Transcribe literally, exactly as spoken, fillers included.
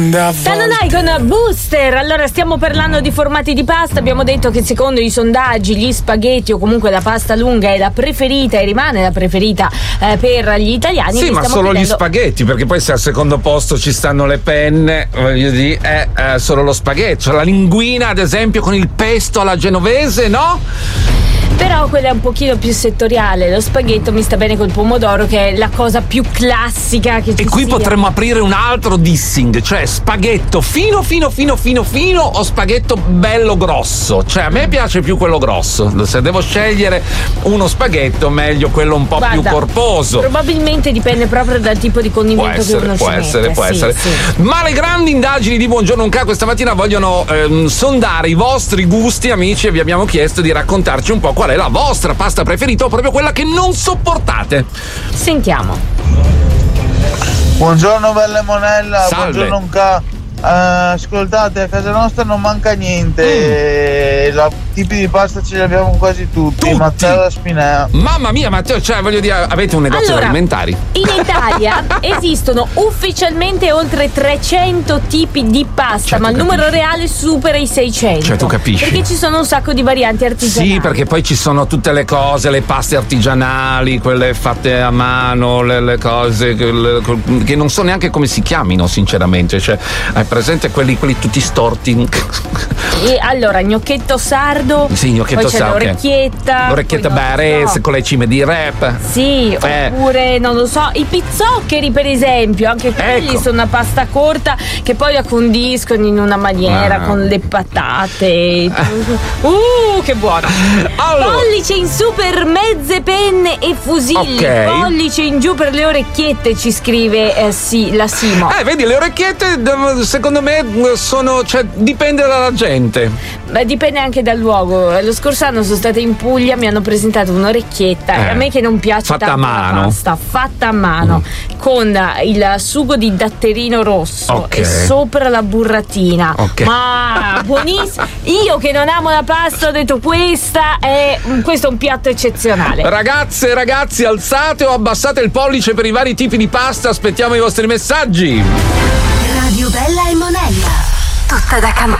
Tananai con Booster. Allora, stiamo parlando di formati di pasta. Abbiamo detto che secondo i sondaggi gli spaghetti o comunque la pasta lunga è la preferita e rimane la preferita eh, per gli italiani. Sì, ma solo chiedendo... gli spaghetti, perché poi se al secondo posto ci stanno le penne, voglio dire, è eh, solo lo spaghetto. Cioè, la linguina, ad esempio, con il pesto alla genovese, no? Però quella è un pochino più settoriale. Lo spaghetto mi sta bene col pomodoro, che è la cosa più classica che ci E qui sia. potremmo aprire un altro dissing, cioè spaghetto fino fino fino fino fino o spaghetto bello grosso. Cioè a me piace più quello grosso. Se devo scegliere uno spaghetto, meglio quello un po' Guarda, più corposo. Probabilmente dipende proprio dal tipo di condimento può essere, che uno può ci essere, mette. può sì, essere. Sì. Ma le grandi indagini di Buongiorno Unca questa mattina vogliono ehm, sondare i vostri gusti, amici, e vi abbiamo chiesto di raccontarci un po' qual è la vostra pasta preferita o proprio quella che non sopportate. Sentiamo. Buongiorno bella Monella, Salve. buongiorno Unca. Uh, ascoltate, a casa nostra non manca niente, mm. la tipi di pasta ce li abbiamo quasi tutti, tutti. Mazzara Spinea. Mamma mia, Matteo, cioè voglio dire, avete un negozio Allora, di alimentari? In Italia esistono ufficialmente oltre trecento tipi di pasta, Cioè, ma il tu numero capisci? reale supera i seicento. Cioè, tu capisci? Perché ci sono un sacco di varianti artigianali. Sì, perché poi ci sono tutte le cose, le paste artigianali, quelle fatte a mano, le, le cose che, le, che non so neanche come si chiamino, sinceramente. Cioè, hai presente quelli, quelli tutti storti? E allora, gnocchetto sardo, Sì, gnocchietto poi c'è sardo, ok. l'orecchietta. L'orecchietta poi non barese so. con le cime di rap. Sì, Eh. oppure non lo so, i pizzoccheri per esempio, anche quelli Ecco. sono una pasta corta che poi la condiscono in una maniera Ah. con le patate. Uh, che buona! Allora. Pollice in su per mezze penne e fusilli. Ok. Pollice in giù per le orecchiette, ci scrive eh, sì, la Simo. Eh, vedi, le orecchiette secondo me sono, cioè, dipende dalla gente. Beh, dipende anche dal luogo. Lo scorso anno sono stata in Puglia, mi hanno presentato un'orecchietta Eh, e a me che non piace fatta tanto a mano. la pasta, fatta a mano, mm. con il sugo di datterino rosso Ok. e sopra la burratina. Ok. Ma buonissimo. Io che non amo la pasta ho detto questa è questo è un piatto eccezionale. Ragazze e ragazzi, alzate o abbassate il pollice per i vari tipi di pasta, aspettiamo i vostri messaggi. Radio Bella e Monella, tutta da cantare.